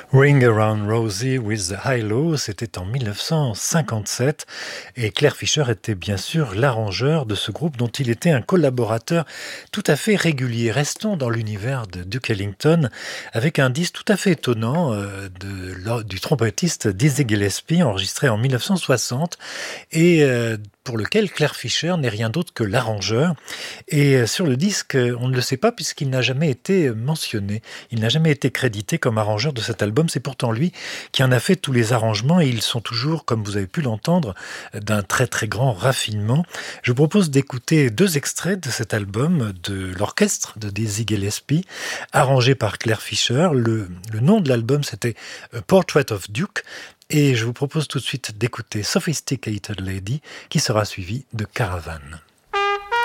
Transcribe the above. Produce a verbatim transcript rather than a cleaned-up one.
Ring Around Rosie with the High-Low, c'était en mille neuf cent cinquante-sept et Claire Fischer était bien sûr l'arrangeur de ce groupe dont il était un collaborateur tout à fait régulier. Restons dans l'univers de Duke Ellington avec un disque tout à fait étonnant euh, de, du trompettiste Dizzy Gillespie enregistré en mille neuf cent soixante et euh, pour lequel Claire Fischer n'est rien d'autre que l'arrangeur. Et sur le disque, on ne le sait pas puisqu'il n'a jamais été mentionné. Il n'a jamais été crédité comme arrangeur de cet album. C'est pourtant lui qui en a fait tous les arrangements et ils sont toujours, comme vous avez pu l'entendre, d'un très très grand raffinement. Je vous propose d'écouter deux extraits de cet album de l'orchestre de Dizzy Gillespie, arrangé par Claire Fischer. Le, le nom de l'album, c'était A Portrait of Duke. Et je vous propose tout de suite d'écouter Sophisticated Lady, qui sera suivi de Caravan.